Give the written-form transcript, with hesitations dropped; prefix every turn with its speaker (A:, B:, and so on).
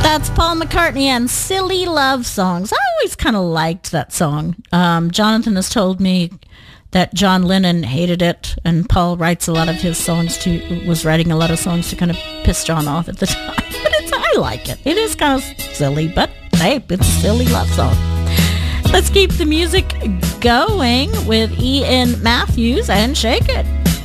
A: That's Paul McCartney and Silly Love Songs. I always kind of liked that song. Jonathan has told me that John Lennon hated it, and Paul writes a lot of his songs was writing a lot of songs to kind of piss John off at the time. But I like it. It is kind of silly, but hey, it's a silly love song. Let's keep the music going with Ian Matthews and Shake It.